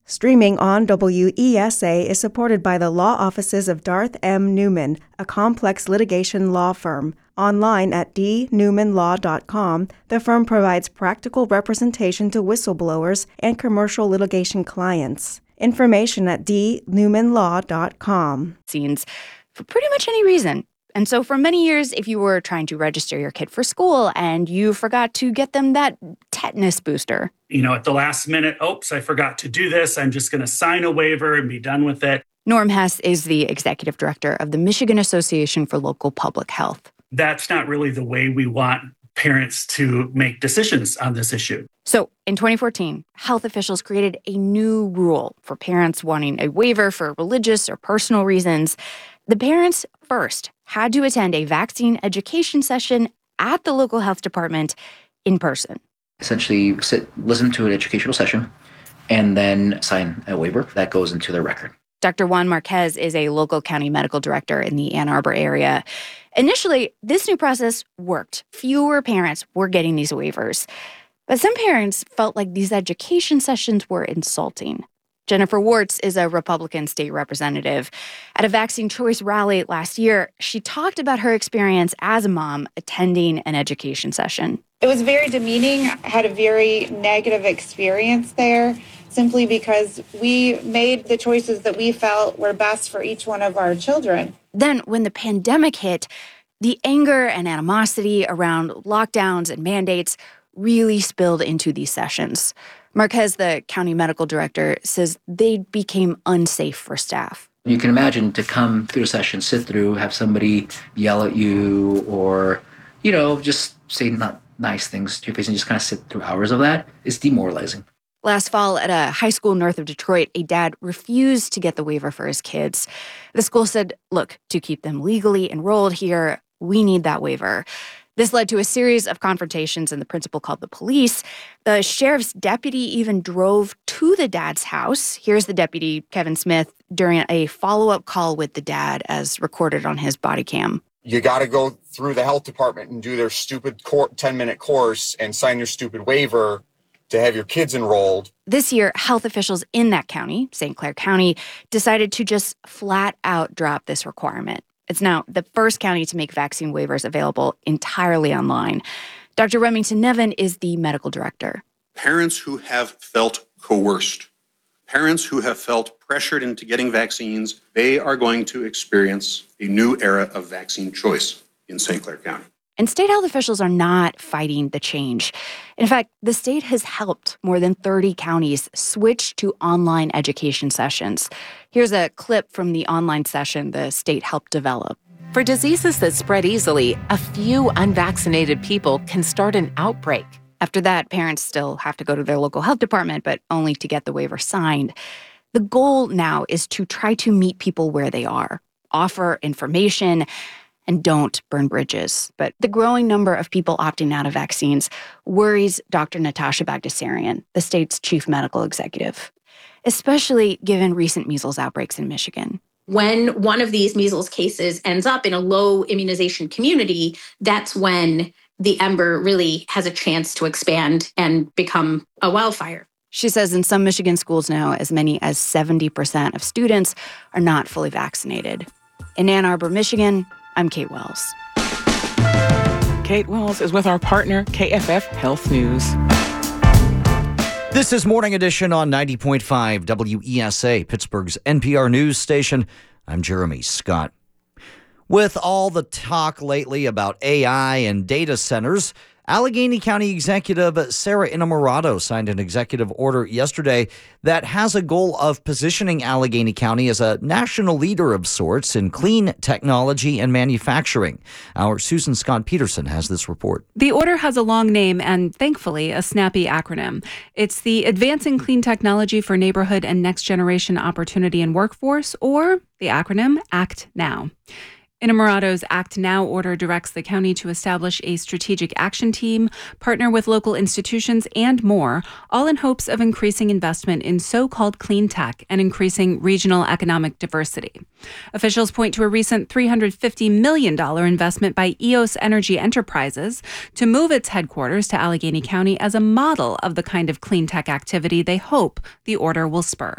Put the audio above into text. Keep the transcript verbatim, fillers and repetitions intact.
Streaming on W E S A is supported by the law offices of Darth M. Newman, a complex litigation law firm. Online at d newman law dot com, the firm provides practical representation to whistleblowers and commercial litigation clients. Information at d newman law dot com. Scenes for pretty much any reason. And so for many years, if you were trying to register your kid for school and you forgot to get them that tetanus booster. You know, at the last minute, oops, I forgot to do this. I'm just going to sign a waiver and be done with it. Norm Hess is the executive director of the Michigan Association for Local Public Health. That's not really the way we want parents to make decisions on this issue. So in twenty fourteen, health officials created a new rule for parents wanting a waiver for religious or personal reasons. The parents first had to attend a vaccine education session at the local health department in person. Essentially sit, listen to an educational session, and then sign a waiver that goes into their record. Doctor Juan Marquez is a local county medical director in the Ann Arbor area. Initially, this new process worked. Fewer parents were getting these waivers. But some parents felt like these education sessions were insulting. Jennifer Wartz is a Republican state representative. At a vaccine choice rally last year, she talked about her experience as a mom attending an education session. It was very demeaning. I had a very negative experience there simply because we made the choices that we felt were best for each one of our children. Then when the pandemic hit, the anger and animosity around lockdowns and mandates really spilled into these sessions. Marquez, the county medical director, says they became unsafe for staff. You can imagine to come through a session, sit through, have somebody yell at you or, you know, just say not nice things to your face and just kind of sit through hours of that is demoralizing. Last fall at a high school north of Detroit, a dad refused to get the waiver for his kids. The school said, look, to keep them legally enrolled here, we need that waiver. This led to a series of confrontations, and the principal called the police. The sheriff's deputy even drove to the dad's house. Here's the deputy, Kevin Smith, during a follow-up call with the dad as recorded on his body cam. You got to go through the health department and do their stupid ten-minute course and sign your stupid waiver to have your kids enrolled. This year, health officials in that county, Saint Clair County, decided to just flat out drop this requirement. It's now the first county to make vaccine waivers available entirely online. Doctor Remington Nevin is the medical director. Parents who have felt coerced, parents who have felt pressured into getting vaccines, they are going to experience a new era of vaccine choice in Saint Clair County. And state health officials are not fighting the change. In fact, the state has helped more than thirty counties switch to online education sessions. Here's a clip from the online session the state helped develop. For diseases that spread easily, a few unvaccinated people can start an outbreak. After that, parents still have to go to their local health department, but only to get the waiver signed. The goal now is to try to meet people where they are, offer information, and don't burn bridges. But the growing number of people opting out of vaccines worries Doctor Natasha Bagdasarian, the state's chief medical executive, especially given recent measles outbreaks in Michigan. When one of these measles cases ends up in a low immunization community, that's when the ember really has a chance to expand and become a wildfire. She says in some Michigan schools now, as many as seventy percent of students are not fully vaccinated. In Ann Arbor, Michigan, I'm Kate Wells. Kate Wells is with our partner, K F F Health News. This is Morning Edition on ninety point five W E S A, Pittsburgh's N P R news station. I'm Jeremy Scott. With all the talk lately about A I and data centers, Allegheny County Executive Sarah Innamorato signed an executive order yesterday that has a goal of positioning Allegheny County as a national leader of sorts in clean technology and manufacturing. Our Susan Scott Peterson has this report. The order has a long name and, thankfully, a snappy acronym. It's the Advancing Clean Technology for Neighborhood and Next Generation Opportunity and Workforce, or the acronym ACT NOW. Innamorato's Act Now order directs the county to establish a strategic action team, partner with local institutions, and more, all in hopes of increasing investment in so-called clean tech and increasing regional economic diversity. Officials point to a recent three hundred fifty million dollars investment by E O S Energy Enterprises to move its headquarters to Allegheny County as a model of the kind of clean tech activity they hope the order will spur.